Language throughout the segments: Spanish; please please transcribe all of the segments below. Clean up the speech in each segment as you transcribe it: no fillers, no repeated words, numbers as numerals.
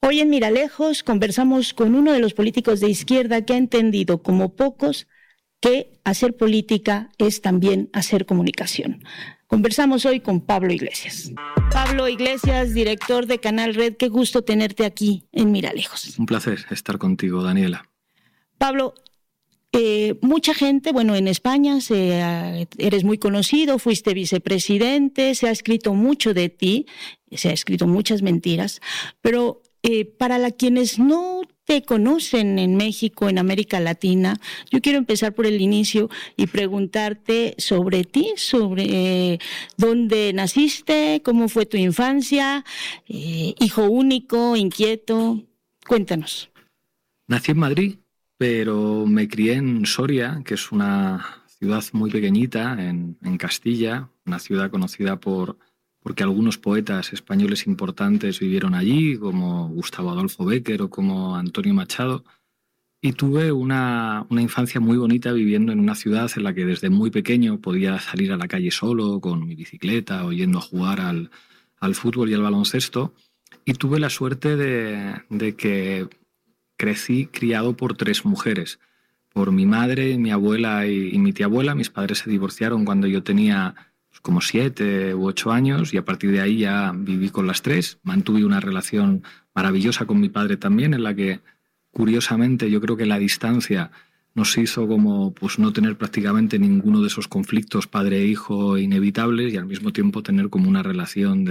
Hoy en Miralejos conversamos con uno de los políticos de izquierda que ha entendido, como pocos, que hacer política es también hacer comunicación. Conversamos hoy con Pablo Iglesias. Pablo Iglesias, director de Canal Red, qué gusto tenerte aquí en Miralejos. Un placer estar contigo, Daniela. Pablo, mucha gente, en España eres muy conocido, fuiste vicepresidente, se ha escrito mucho de ti, se ha escrito muchas mentiras, pero para quienes no te conocen en México, en América Latina, yo quiero empezar por el inicio y preguntarte sobre ti, sobre dónde naciste, cómo fue tu infancia, hijo único, inquieto, cuéntanos. Nací en Madrid, pero me crié en Soria, que es una ciudad muy pequeñita en Castilla, una ciudad conocida porque algunos poetas españoles importantes vivieron allí, como Gustavo Adolfo Bécquer o como Antonio Machado, y tuve una infancia muy bonita viviendo en una ciudad en la que desde muy pequeño podía salir a la calle solo, con mi bicicleta o yendo a jugar al fútbol y al baloncesto, y tuve la suerte de que crecí criado por 3 mujeres, por mi madre, mi abuela y mi tía abuela. Mis padres se divorciaron cuando yo tenía como 7 u 8 años y a partir de ahí ya viví con las 3. Mantuve una relación maravillosa con mi padre también, en la que curiosamente yo creo que la distancia nos hizo como no tener prácticamente ninguno de esos conflictos padre e hijo inevitables y al mismo tiempo tener como una relación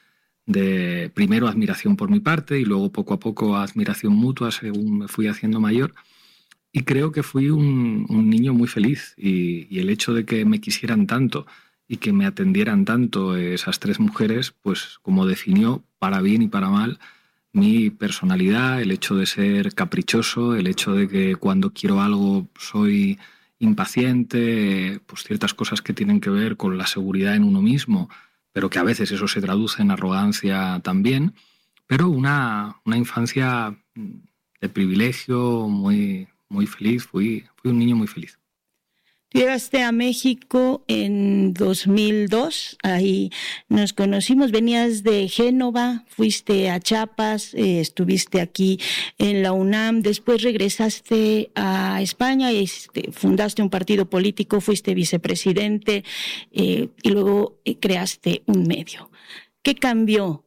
de primero admiración por mi parte y luego poco a poco admiración mutua según me fui haciendo mayor. Y creo que fui un niño muy feliz y el hecho de que me quisieran tanto y que me atendieran tanto esas 3 mujeres, pues como definió para bien y para mal mi personalidad, el hecho de ser caprichoso, el hecho de que cuando quiero algo soy impaciente, pues ciertas cosas que tienen que ver con la seguridad en uno mismo, pero que a veces eso se traduce en arrogancia también, pero una infancia de privilegio muy, muy feliz, fui un niño muy feliz. Llegaste a México en 2002, ahí nos conocimos, venías de Génova, fuiste a Chiapas, estuviste aquí en la UNAM, después regresaste a España y fundaste un partido político, fuiste vicepresidente y luego creaste un medio. ¿Qué cambió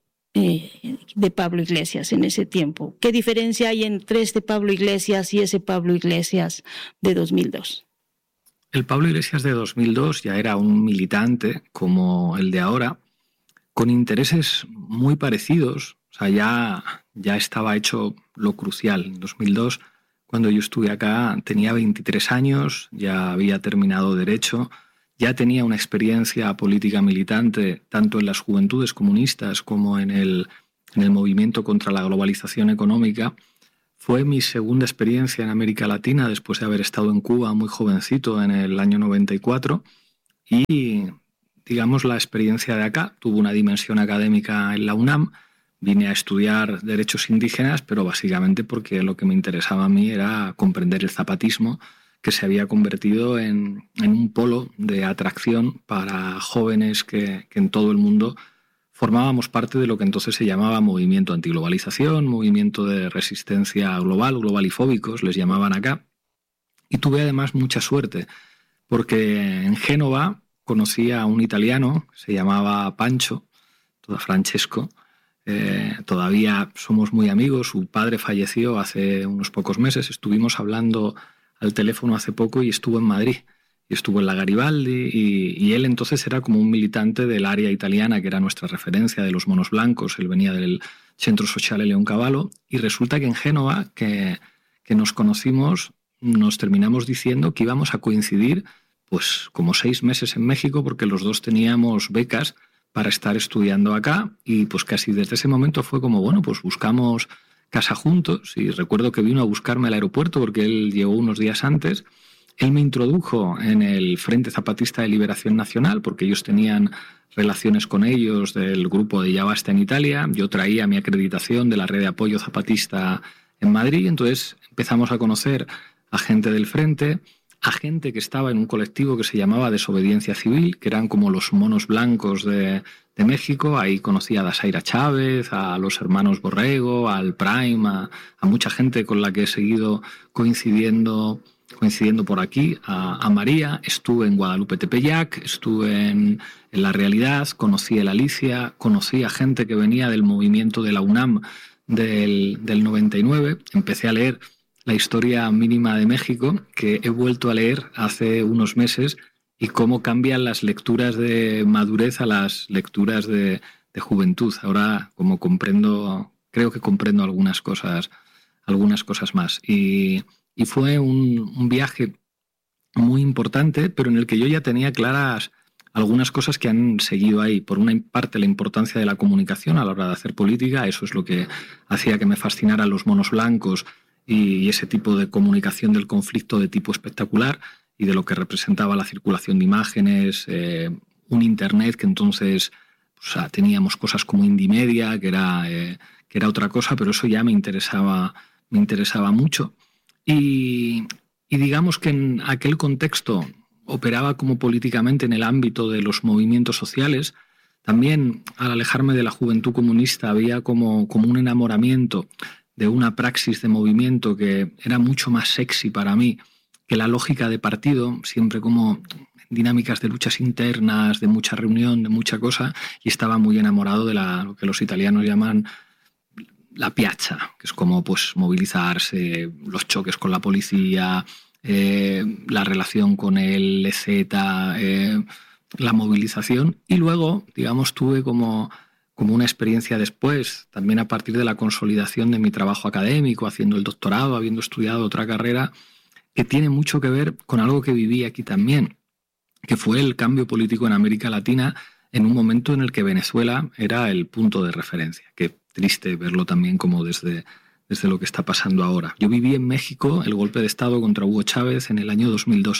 de Pablo Iglesias en ese tiempo? ¿Qué diferencia hay entre este Pablo Iglesias y ese Pablo Iglesias de 2002? El Pablo Iglesias de 2002 ya era un militante como el de ahora, con intereses muy parecidos. O sea, ya estaba hecho lo crucial. En 2002, cuando yo estuve acá, tenía 23 años, ya había terminado Derecho, ya tenía una experiencia política militante tanto en las juventudes comunistas como en el movimiento contra la globalización económica. Fue mi segunda experiencia en América Latina después de haber estado en Cuba muy jovencito en el año 94 y, digamos, la experiencia de acá tuvo una dimensión académica en la UNAM. Vine a estudiar derechos indígenas, pero básicamente porque lo que me interesaba a mí era comprender el zapatismo, que se había convertido en un polo de atracción para jóvenes que en todo el mundo formábamos parte de lo que entonces se llamaba movimiento antiglobalización, movimiento de resistencia global, globalifóbicos, les llamaban acá. Y tuve además mucha suerte, porque en Génova conocí a un italiano, se llamaba Pancho, Francesco. Todavía somos muy amigos, su padre falleció hace unos pocos meses, estuvimos hablando al teléfono hace poco y estuvo en Madrid. Y estuvo en la Garibaldi y él entonces era como un militante del área italiana, que era nuestra referencia de los monos blancos. Él venía del Centro Sociale Leoncavallo y resulta que en Génova, que nos conocimos, nos terminamos diciendo que íbamos a coincidir pues como 6 meses en México porque los dos teníamos becas para estar estudiando acá y pues casi desde ese momento fue como, bueno, pues buscamos casa juntos y recuerdo que vino a buscarme al aeropuerto porque él llegó unos días antes. Él me introdujo en el Frente Zapatista de Liberación Nacional porque ellos tenían relaciones con ellos del grupo de Ya Basta en Italia. Yo traía mi acreditación de la red de apoyo zapatista en Madrid. Entonces empezamos a conocer a gente del Frente. a gente que estaba en un colectivo que se llamaba Desobediencia Civil, que eran como los monos blancos de México. Ahí conocí a Dasaira Chávez, a los hermanos Borrego, al Prime, a mucha gente con la que he seguido coincidiendo por aquí, a María. Estuve en Guadalupe Tepeyac, estuve en La Realidad, conocí a la Alicia, conocí a gente que venía del movimiento de la UNAM del 99. Empecé a leer La Historia Mínima de México, que he vuelto a leer hace unos meses, y cómo cambian las lecturas de madurez a las lecturas de juventud. Ahora, como creo que comprendo algunas cosas más. Y fue un viaje muy importante, pero en el que yo ya tenía claras algunas cosas que han seguido ahí. Por una parte, la importancia de la comunicación a la hora de hacer política. Eso es lo que hacía que me fascinaran los monos blancos y ese tipo de comunicación del conflicto de tipo espectacular, y de lo que representaba la circulación de imágenes, un Internet que entonces, o sea, teníamos cosas como Indymedia, que era otra cosa, pero eso ya me interesaba mucho. Y digamos que en aquel contexto operaba como políticamente en el ámbito de los movimientos sociales. También, al alejarme de la juventud comunista, había como un enamoramiento de una praxis de movimiento que era mucho más sexy para mí que la lógica de partido, siempre como dinámicas de luchas internas, de mucha reunión, de mucha cosa, y estaba muy enamorado de lo que los italianos llaman la piazza, que es como pues movilizarse, los choques con la policía, la relación con el EZ, la movilización. Y luego, digamos, tuve como una experiencia después, también a partir de la consolidación de mi trabajo académico, haciendo el doctorado, habiendo estudiado otra carrera, que tiene mucho que ver con algo que viví aquí también, que fue el cambio político en América Latina en un momento en el que Venezuela era el punto de referencia. Qué triste verlo también como desde lo que está pasando ahora. Yo viví en México el golpe de Estado contra Hugo Chávez en el año 2002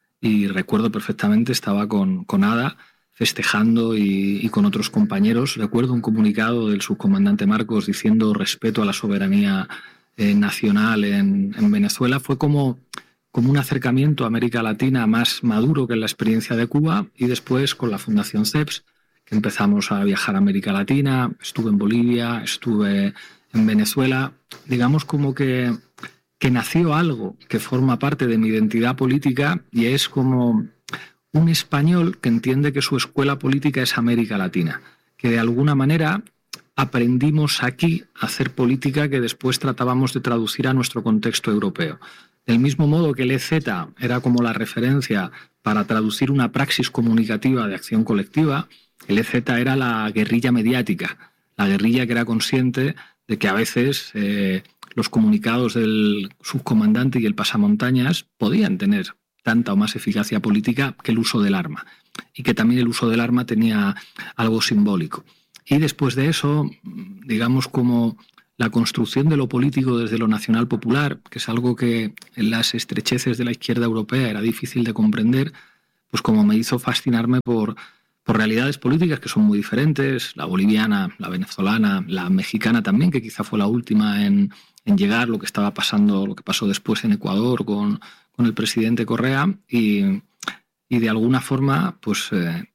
y recuerdo perfectamente, estaba con Ada festejando y con otros compañeros. Recuerdo un comunicado del subcomandante Marcos diciendo respeto a la soberanía nacional en Venezuela. Fue como un acercamiento a América Latina más maduro que en la experiencia de Cuba, y después con la Fundación CEPS, que empezamos a viajar a América Latina. Estuve en Bolivia, estuve en Venezuela. Digamos como que nació algo que forma parte de mi identidad política, y es como un español que entiende que su escuela política es América Latina, que de alguna manera aprendimos aquí a hacer política que después tratábamos de traducir a nuestro contexto europeo. Del mismo modo que el EZ era como la referencia para traducir una praxis comunicativa de acción colectiva, el EZ era la guerrilla mediática, la guerrilla que era consciente de que a veces los comunicados del subcomandante y el pasamontañas podían tener tanta o más eficacia política que el uso del arma, y que también el uso del arma tenía algo simbólico. Y después de eso, digamos como la construcción de lo político desde lo nacional popular, que es algo que en las estrecheces de la izquierda europea era difícil de comprender, pues como me hizo fascinarme por realidades políticas que son muy diferentes, la boliviana, la venezolana, la mexicana también, que quizá fue la última en llegar, lo que estaba pasando, lo que pasó después en Ecuador con el presidente Correa, y de alguna forma pues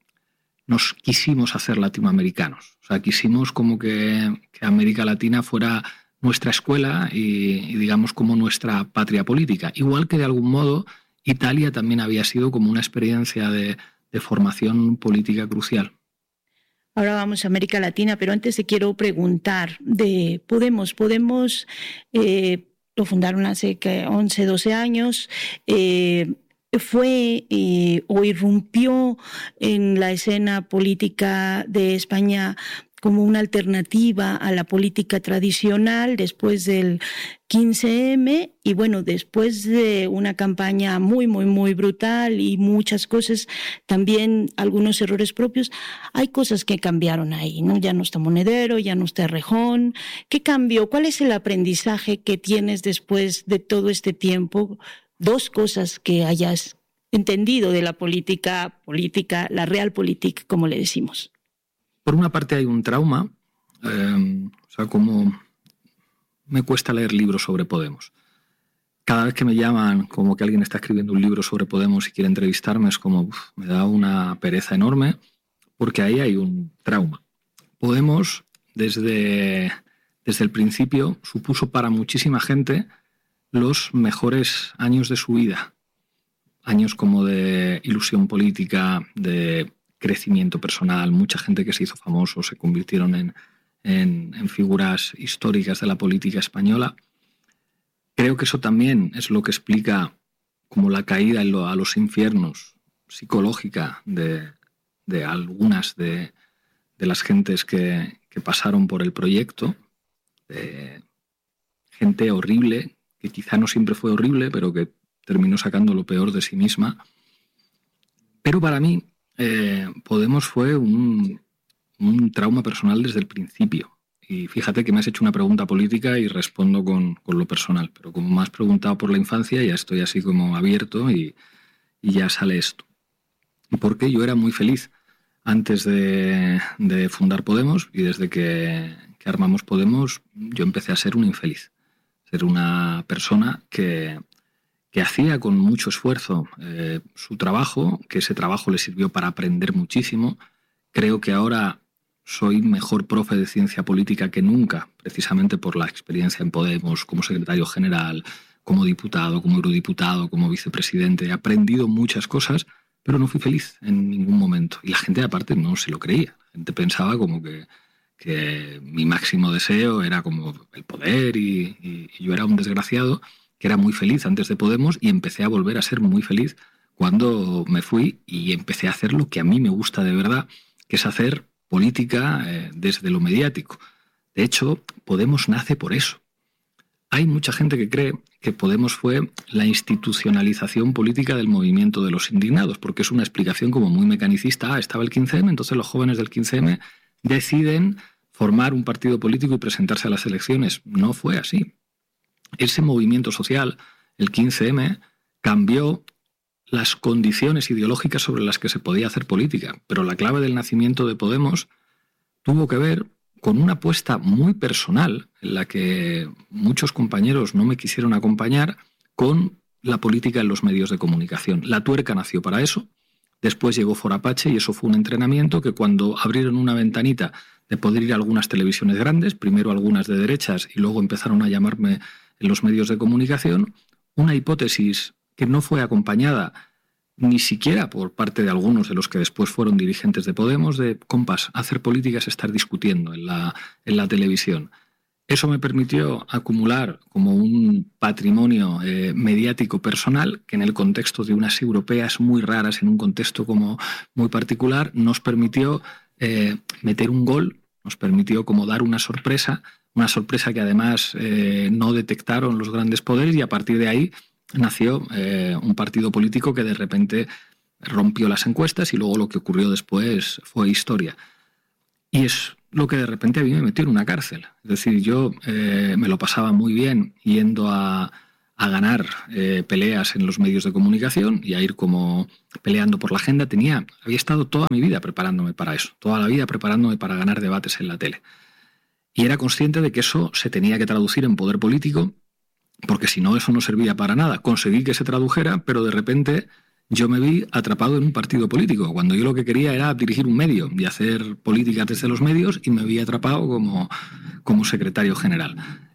nos quisimos hacer latinoamericanos. O sea, quisimos como que América Latina fuera nuestra escuela y digamos como nuestra patria política. Igual que de algún modo Italia también había sido como una experiencia de formación política crucial. Ahora vamos a América Latina, pero antes te quiero preguntar de Podemos. Podemos lo fundaron hace 11, 12 años. Fue o irrumpió en la escena política de España como una alternativa a la política tradicional después del 15M, y bueno, después de una campaña muy, muy, muy brutal y muchas cosas, también algunos errores propios, hay cosas que cambiaron ahí, ¿no? Ya no está Monedero, ya no está Errejón. ¿Qué cambió? ¿Cuál es el aprendizaje que tienes después de todo este tiempo? Dos cosas que hayas entendido de la política, la realpolitik, como le decimos. Por una parte hay un trauma, o sea, como me cuesta leer libros sobre Podemos. cada vez que me llaman como que alguien está escribiendo un libro sobre Podemos y quiere entrevistarme, es como, me da una pereza enorme, porque ahí hay un trauma. Podemos, desde el principio, supuso para muchísima gente los mejores años de su vida. Años como de ilusión política, de crecimiento personal. Mucha gente que se hizo famoso se convirtieron en figuras históricas de la política española. Creo que eso también es lo que explica como la caída a los infiernos psicológica de algunas de las gentes que pasaron por el proyecto. Gente horrible, que quizá no siempre fue horrible, pero que terminó sacando lo peor de sí misma. Pero para mí, Podemos fue un trauma personal desde el principio. Y fíjate que me has hecho una pregunta política y respondo con lo personal. Pero como me has preguntado por la infancia, ya estoy así como abierto y ya sale esto. Porque yo era muy feliz antes de fundar Podemos, y desde que armamos Podemos yo empecé a ser un infeliz. Ser una persona que hacía con mucho esfuerzo su trabajo, que ese trabajo le sirvió para aprender muchísimo. Creo que ahora soy mejor profe de ciencia política que nunca, precisamente por la experiencia en Podemos, como secretario general, como diputado, como eurodiputado, como vicepresidente. He aprendido muchas cosas, pero no fui feliz en ningún momento. Y la gente, aparte, no se lo creía. La gente pensaba como que mi máximo deseo era como el poder y yo era un desgraciado que era muy feliz antes de Podemos y empecé a volver a ser muy feliz cuando me fui y empecé a hacer lo que a mí me gusta de verdad, que es hacer política desde lo mediático. De hecho, Podemos nace por eso. Hay mucha gente que cree que Podemos fue la institucionalización política del movimiento de los indignados, porque es una explicación como muy mecanicista. Estaba el 15M, entonces los jóvenes del 15M deciden formar un partido político y presentarse a las elecciones. No fue así. Ese movimiento social, el 15M, cambió las condiciones ideológicas sobre las que se podía hacer política. Pero la clave del nacimiento de Podemos tuvo que ver con una apuesta muy personal, en la que muchos compañeros no me quisieron acompañar, con la política en los medios de comunicación. La Tuerca nació para eso. Después llegó Forapache y eso fue un entrenamiento que cuando abrieron una ventanita de poder ir a algunas televisiones grandes, primero algunas de derechas y luego empezaron a llamarme en los medios de comunicación, una hipótesis que no fue acompañada ni siquiera por parte de algunos de los que después fueron dirigentes de Podemos, de compas, hacer política es estar discutiendo en la televisión. Eso me permitió acumular como un patrimonio mediático personal que en el contexto de unas europeas muy raras, en un contexto como muy particular, nos permitió meter un gol, nos permitió como dar una sorpresa que además no detectaron los grandes poderes, y a partir de ahí nació un partido político que de repente rompió las encuestas y luego lo que ocurrió después fue historia. Y es lo que de repente a mí me metió en una cárcel. Es decir, yo me lo pasaba muy bien yendo a ganar peleas en los medios de comunicación y a ir como peleando por la agenda. Había estado toda mi vida preparándome para eso, toda la vida preparándome para ganar debates en la tele. Y era consciente de que eso se tenía que traducir en poder político, porque si no, eso no servía para nada. Conseguí que se tradujera, pero de repente yo me vi atrapado en un partido político, cuando yo lo que quería era dirigir un medio y hacer política desde los medios, y me vi atrapado como secretario general.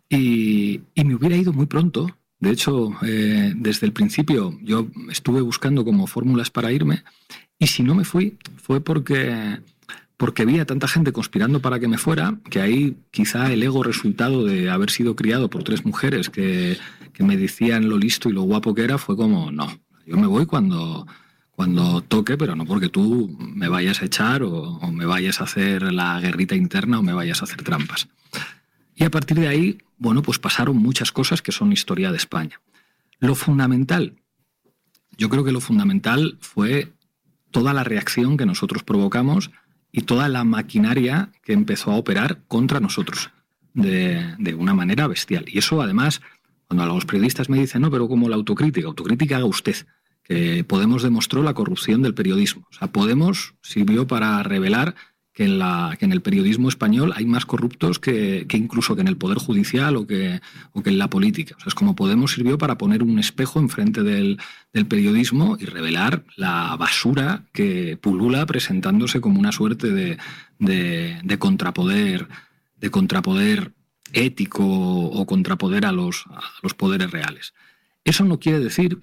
Y me hubiera ido muy pronto. De hecho, desde el principio yo estuve buscando como fórmulas para irme, y si no me fui fue porque vi a tanta gente conspirando para que me fuera, que ahí quizá el ego resultado de haber sido criado por 3 mujeres que me decían lo listo y lo guapo que era, fue como, no, yo me voy cuando toque, pero no porque tú me vayas a echar o me vayas a hacer la guerrita interna o me vayas a hacer trampas. Y a partir de ahí, bueno, pues pasaron muchas cosas que son historia de España. Lo fundamental, yo creo que lo fundamental fue toda la reacción que nosotros provocamos y toda la maquinaria que empezó a operar contra nosotros de una manera bestial. Y eso, además, cuando los periodistas me dicen, no, pero como la autocrítica haga usted, que Podemos demostró la corrupción del periodismo. O sea, Podemos sirvió para revelar en el periodismo español hay más corruptos que incluso que en el Poder Judicial o que en la política. O sea, es como Podemos sirvió para poner un espejo enfrente del periodismo y revelar la basura que pulula presentándose como una suerte de contrapoder ético o contrapoder a los poderes reales. Eso no quiere decir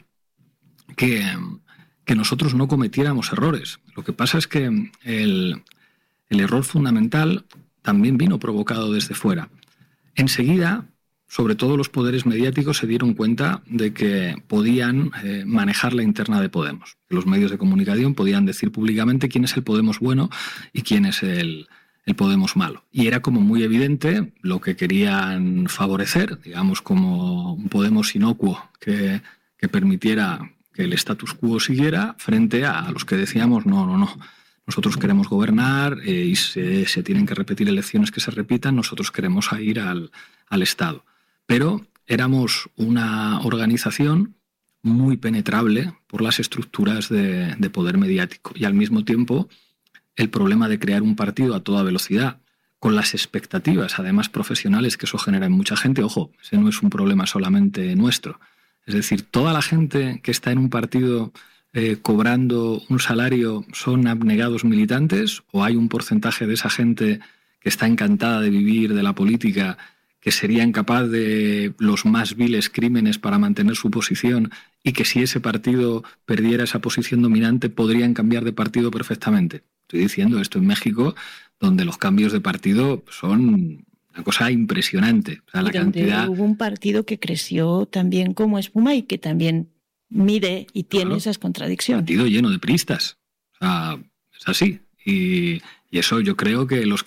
que nosotros no cometiéramos errores. Lo que pasa es que el error fundamental también vino provocado desde fuera. Enseguida, sobre todo los poderes mediáticos se dieron cuenta de que podían manejar la interna de Podemos. Que los medios de comunicación podían decir públicamente quién es el Podemos bueno y quién es el Podemos malo. Y era como muy evidente lo que querían favorecer, digamos como un Podemos inocuo que permitiera que el status quo siguiera frente a los que decíamos no. Nosotros queremos gobernar y se tienen que repetir elecciones que se repitan, nosotros queremos ir al Estado. Pero éramos una organización muy penetrable por las estructuras de poder mediático y al mismo tiempo el problema de crear un partido a toda velocidad, con las expectativas, además profesionales, que eso genera en mucha gente. Ojo, ese no es un problema solamente nuestro. Es decir, toda la gente que está en un partido cobrando un salario son abnegados militantes, o hay un porcentaje de esa gente que está encantada de vivir de la política, que sería incapaz de los más viles crímenes para mantener su posición y que si ese partido perdiera esa posición dominante podrían cambiar de partido perfectamente. Estoy diciendo esto en México, donde los cambios de partido son una cosa impresionante. O sea, la cantidad... Hubo un partido que creció también como espuma y que también mide y tiene esas contradicciones. Un partido lleno de priistas. O sea, es así. Y eso yo creo que los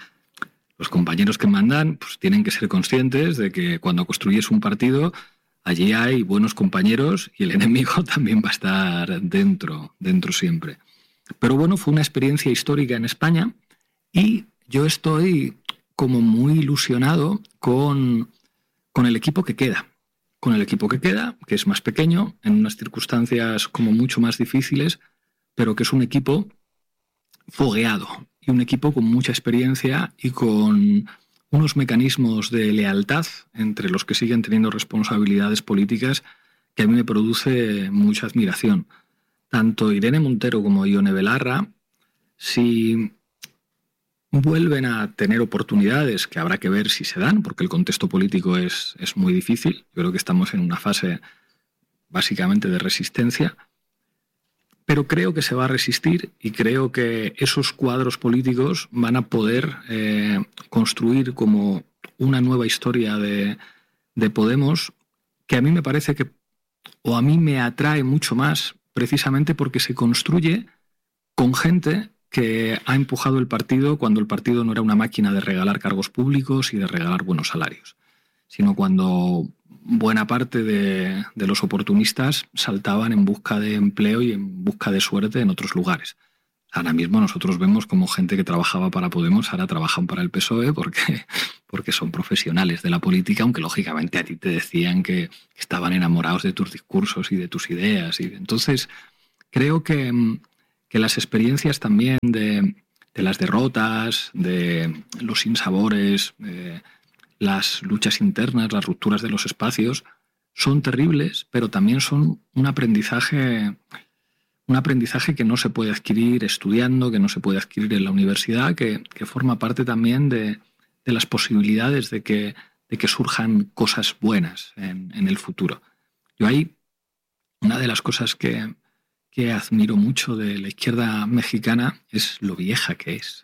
compañeros que mandan pues tienen que ser conscientes de que cuando construyes un partido, allí hay buenos compañeros y el enemigo también va a estar dentro siempre. Pero bueno, fue una experiencia histórica en España y yo estoy como muy ilusionado con el equipo que queda. Con el equipo que queda, que es más pequeño, en unas circunstancias como mucho más difíciles, pero que es un equipo fogueado y un equipo con mucha experiencia y con unos mecanismos de lealtad entre los que siguen teniendo responsabilidades políticas que a mí me produce mucha admiración. Tanto Irene Montero como Ione Belarra, si vuelven a tener oportunidades, que habrá que ver si se dan, porque el contexto político es muy difícil. Yo creo que estamos en una fase básicamente de resistencia, pero creo que se va a resistir y creo que esos cuadros políticos van a poder construir como una nueva historia de Podemos, que a mí me parece que, o a mí me atrae mucho más, precisamente porque se construye con gente que ha empujado el partido cuando el partido no era una máquina de regalar cargos públicos y de regalar buenos salarios, sino cuando buena parte de los oportunistas saltaban en busca de empleo y en busca de suerte en otros lugares. Ahora mismo nosotros vemos como gente que trabajaba para Podemos ahora trabajan para el PSOE porque son profesionales de la política, aunque lógicamente a ti te decían que estaban enamorados de tus discursos y de tus ideas. Entonces creo que las experiencias también de las derrotas, de los sinsabores, las luchas internas, las rupturas de los espacios, son terribles, pero también son un aprendizaje que no se puede adquirir estudiando, que no se puede adquirir en la universidad, que forma parte también de las posibilidades de que surjan cosas buenas en el futuro. Yo ahí, una de las cosas que admiro mucho de la izquierda mexicana es lo vieja que es.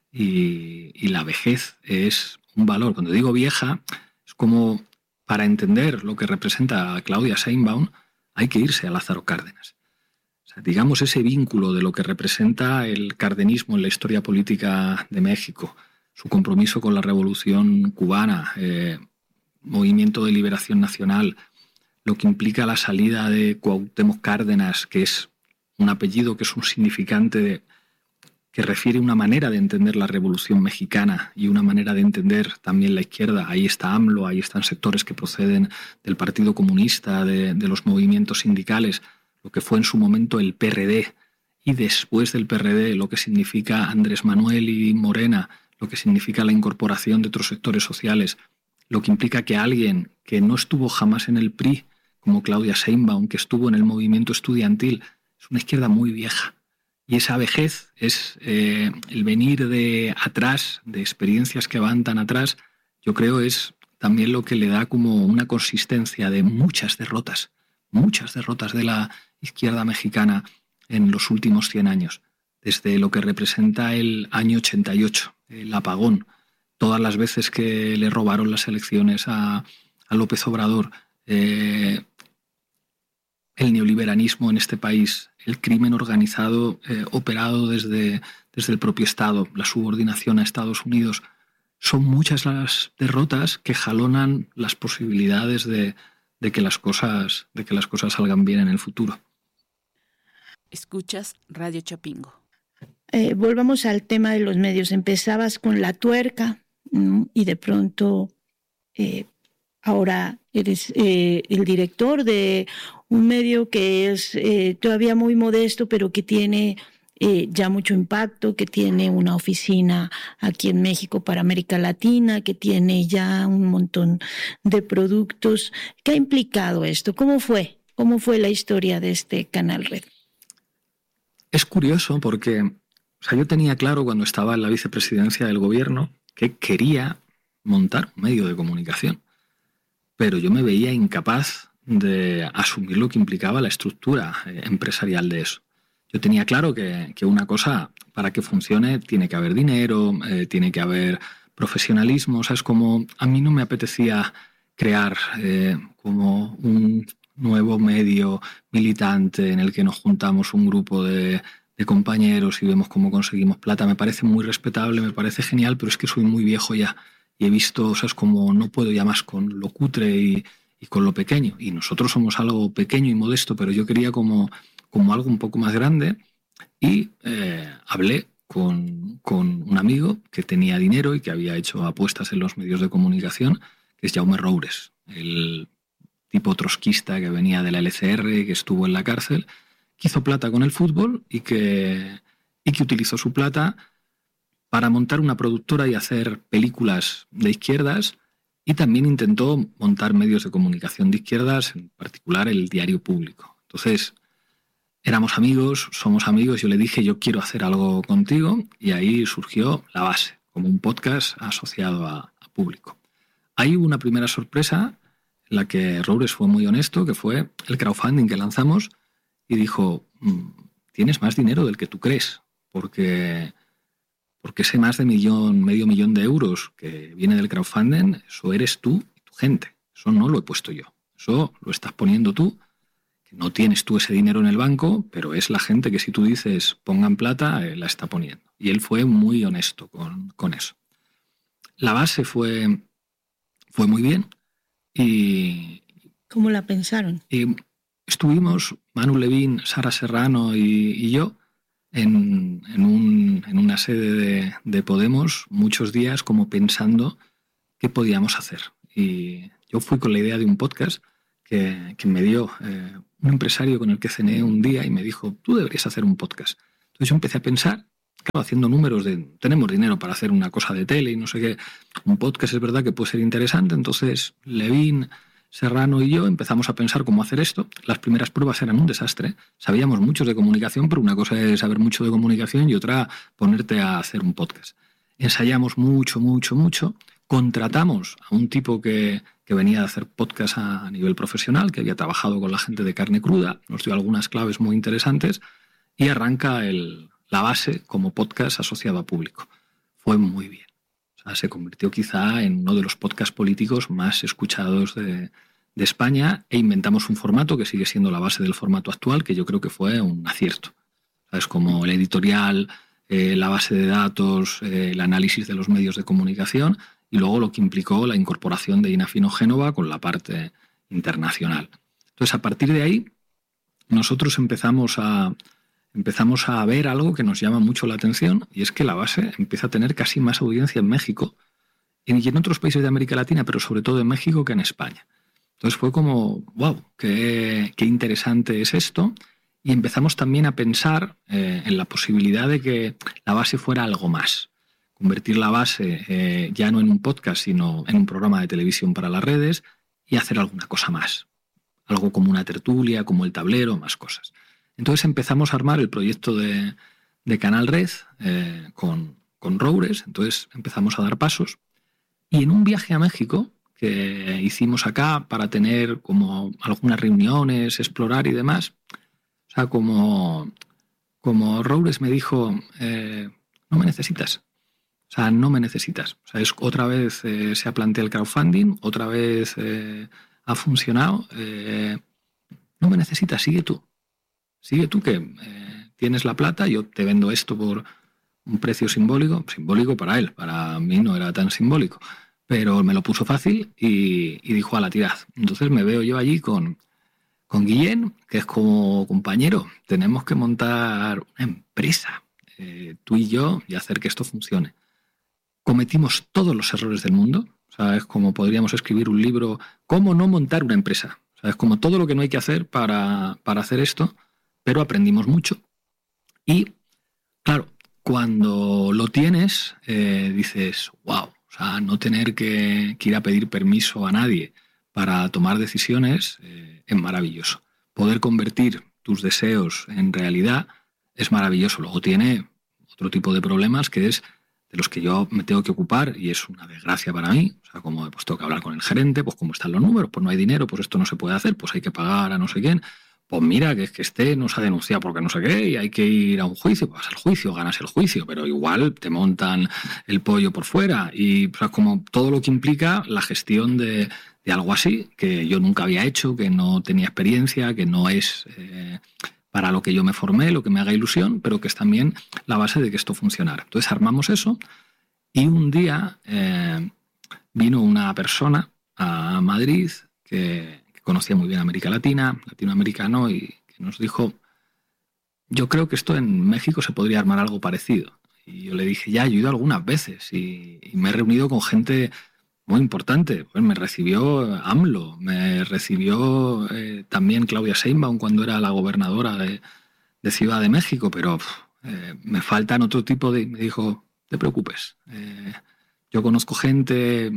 Y la vejez es un valor. Cuando digo vieja, es como para entender lo que representa Claudia Sheinbaum, hay que irse a Lázaro Cárdenas. O sea, digamos, ese vínculo de lo que representa el cardenismo en la historia política de México, su compromiso con la Revolución Cubana, movimiento de liberación nacional, lo que implica la salida de Cuauhtémoc Cárdenas, que es un apellido que es un significante que refiere una manera de entender la Revolución Mexicana y una manera de entender también la izquierda. Ahí está AMLO, ahí están sectores que proceden del Partido Comunista, de los movimientos sindicales, lo que fue en su momento el PRD y después del PRD lo que significa Andrés Manuel y Morena, lo que significa la incorporación de otros sectores sociales, lo que implica que alguien que no estuvo jamás en el PRI, como Claudia Sheinbaum, que estuvo en el movimiento estudiantil, es una izquierda muy vieja. Y esa vejez es el venir de atrás, de experiencias que van tan atrás, yo creo es también lo que le da como una consistencia de muchas derrotas de la izquierda mexicana en los últimos 100 años, desde lo que representa el año 88, el apagón, todas las veces que le robaron las elecciones a López Obrador, el neoliberalismo en este país, el crimen organizado operado desde el propio Estado, la subordinación a Estados Unidos. Son muchas las derrotas que jalonan las posibilidades de que las cosas salgan bien en el futuro. Escuchas Radio Chapingo. Volvamos al tema de los medios. Empezabas con La Tuerca y de pronto ahora eres el director de un medio que es todavía muy modesto, pero que tiene ya mucho impacto, que tiene una oficina aquí en México para América Latina, que tiene ya un montón de productos. ¿Qué ha implicado esto? ¿Cómo fue la historia de este Canal Red? Es curioso porque yo tenía claro cuando estaba en la vicepresidencia del gobierno que quería montar un medio de comunicación, pero yo me veía incapaz de asumir lo que implicaba la estructura empresarial de eso. Yo tenía claro que una cosa, para que funcione, tiene que haber dinero, tiene que haber profesionalismo. Es como a mí no me apetecía crear como un nuevo medio militante en el que nos juntamos un grupo de compañeros y vemos cómo conseguimos plata. Me parece muy respetable, me parece genial, pero es que soy muy viejo ya y he visto, como no puedo ya más con lo cutre y con lo pequeño. Y nosotros somos algo pequeño y modesto, pero yo quería como algo un poco más grande y hablé con un amigo que tenía dinero y que había hecho apuestas en los medios de comunicación, que es Jaume Roures, el tipo trotskista que venía de la LCR, que estuvo en la cárcel, que hizo plata con el fútbol y que utilizó su plata para montar una productora y hacer películas de izquierdas, y también intentó montar medios de comunicación de izquierdas, en particular el Diario Público. Entonces, éramos amigos, somos amigos, yo le dije, yo quiero hacer algo contigo, y ahí surgió La Base, como un podcast asociado a Público. Ahí hubo una primera sorpresa en la que Roures fue muy honesto, que fue el crowdfunding que lanzamos, y dijo, tienes más dinero del que tú crees, porque ese más de medio millón de euros que viene del crowdfunding, eso eres tú y tu gente, eso no lo he puesto yo, eso lo estás poniendo tú. No tienes tú ese dinero en el banco, pero es la gente que si tú dices pongan plata, la está poniendo. Y él fue muy honesto con eso. La Base fue muy bien. Y ¿cómo la pensaron? Y estuvimos, Manu Levín, Sara Serrano y yo, en una sede de Podemos muchos días como pensando qué podíamos hacer. Y yo fui con la idea de un podcast que me dio un empresario con el que cené un día y me dijo, tú deberías hacer un podcast. Entonces yo empecé a pensar, claro, haciendo números de, tenemos dinero para hacer una cosa de tele y no sé qué, un podcast es verdad que puede ser interesante. Entonces Levín, Serrano y yo empezamos a pensar cómo hacer esto. Las primeras pruebas eran un desastre. Sabíamos mucho de comunicación, pero una cosa es saber mucho de comunicación y otra ponerte a hacer un podcast. Ensayamos mucho. Contratamos a un tipo que venía de hacer podcast a nivel profesional, que había trabajado con la gente de Carne Cruda, nos dio algunas claves muy interesantes y arranca La Base como podcast asociado a Público. Fue muy bien. O sea, se convirtió quizá en uno de los podcasts políticos más escuchados de España, e inventamos un formato que sigue siendo la base del formato actual, que yo creo que fue un acierto. Es como el editorial, la base de datos, el análisis de los medios de comunicación y luego lo que implicó la incorporación de Inafino Génova con la parte internacional. Entonces, a partir de ahí, nosotros empezamos a ver algo que nos llama mucho la atención, y es que La Base empieza a tener casi más audiencia en México y en otros países de América Latina, pero sobre todo en México, que en España. Entonces fue como, wow, qué interesante es esto. Y empezamos también a pensar en la posibilidad de que la base fuera algo más. Convertir la base ya no en un podcast, sino en un programa de televisión para las redes y hacer alguna cosa más. Algo como una tertulia, como el tablero, más cosas. Entonces empezamos a armar el proyecto de Canal Red con Roures. Entonces empezamos a dar pasos. Y en un viaje a México que hicimos acá para tener como algunas reuniones, explorar y demás, o sea, como Roures me dijo, no me necesitas. O sea, no me necesitas. O sea, otra vez se ha planteado el crowdfunding, otra vez ha funcionado. No me necesitas, sigue tú. Sigue tú que tienes la plata, yo te vendo esto por un precio simbólico para él, para mí no era tan simbólico, pero me lo puso fácil y dijo a la tirad. Entonces me veo yo allí con Guillén, que es como compañero, tenemos que montar una empresa, tú y yo, y hacer que esto funcione. Cometimos todos los errores del mundo, o sea, es como podríamos escribir un libro, ¿cómo no montar una empresa? O sea, es como todo lo que no hay que hacer para hacer esto, pero aprendimos mucho. Y, claro, cuando lo tienes, dices, wow, o sea, no tener que ir a pedir permiso a nadie para tomar decisiones es maravilloso. Poder convertir tus deseos en realidad es maravilloso. Luego tiene otro tipo de problemas que es de los que yo me tengo que ocupar y es una desgracia para mí. O sea, como pues tengo que hablar con el gerente, pues cómo están los números, pues no hay dinero, pues esto no se puede hacer, pues hay que pagar a no sé quién. Pues mira, que es que este nos ha denunciado porque no sé qué y hay que ir a un juicio, pues vas al juicio, ganas el juicio, pero igual te montan el pollo por fuera y o sea, como todo lo que implica la gestión de algo así, que yo nunca había hecho, que no tenía experiencia, que no es para lo que yo me formé, lo que me haga ilusión, pero que es también la base de que esto funcionara. Entonces armamos eso y un día vino una persona a Madrid que conocía muy bien América Latina, latinoamericano, y que nos dijo, yo creo que esto en México se podría armar algo parecido. Y yo le dije, ya, yo he ido algunas veces y me he reunido con gente muy importante. Pues me recibió AMLO, me recibió también Claudia Sheinbaum cuando era la gobernadora de Ciudad de México, pero me faltan otro tipo de... Me dijo, no te preocupes, yo conozco gente,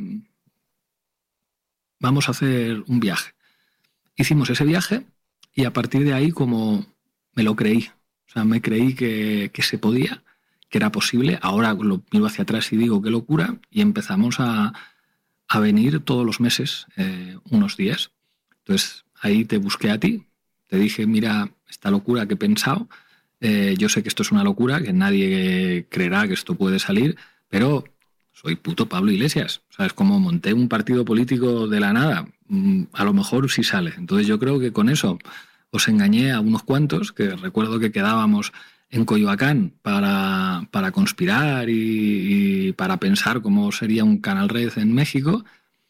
vamos a hacer un viaje. Hicimos ese viaje y a partir de ahí como me lo creí. O sea, me creí que se podía, que era posible. Ahora lo miro hacia atrás y digo, qué locura. Y empezamos a venir todos los meses unos días. Entonces ahí te busqué a ti, te dije, mira, esta locura que he pensado, yo sé que esto es una locura, que nadie creerá que esto puede salir, pero soy puto Pablo Iglesias. O sea, es como monté un partido político de la nada. A lo mejor sí sale. Entonces yo creo que con eso os engañé a unos cuantos, que recuerdo que quedábamos en Coyoacán para conspirar y para pensar cómo sería un Canal Red en México.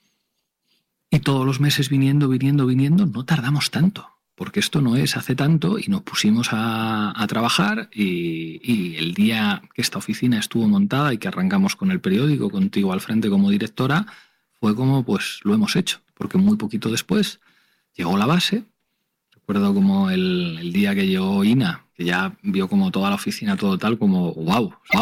Y todos los meses viniendo, no tardamos tanto, porque esto no es hace tanto, y nos pusimos a trabajar y el día que esta oficina estuvo montada y que arrancamos con el periódico, contigo al frente como directora, fue como pues lo hemos hecho, porque muy poquito después llegó la base. Recuerdo como el día que llegó Ina, que ya vio como toda la oficina, todo tal, como wow,